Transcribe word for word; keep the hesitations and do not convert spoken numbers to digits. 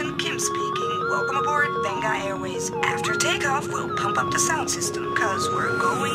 Captain Kim speaking. Welcome aboard Venga Airways. After takeoff, we'll pump up the sound system, cause we're going